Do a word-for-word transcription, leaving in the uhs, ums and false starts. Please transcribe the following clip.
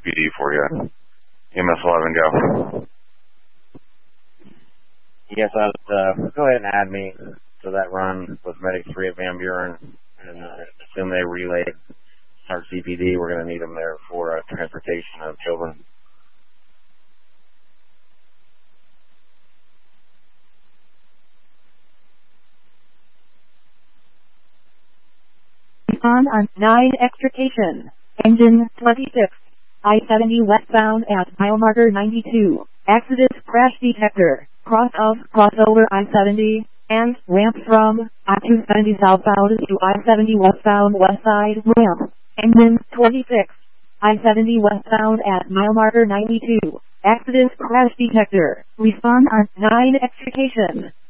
P D for you. E M S eleven, go. Yes, I'll uh, go ahead and add me to that run with Medic three at Van Buren, and uh, assume they relay our C P D. We're going to need them there for uh, transportation of children. On on nine extrication. Engine twenty-six. I seventy westbound at mile marker ninety-two. Accident crash detector. Cross of crossover I seventy and ramp from I two seventy southbound to I seventy westbound west side ramp. Engine twenty-six. I seventy westbound at mile marker ninety-two. Accident crash detector. Respond on nine extrication.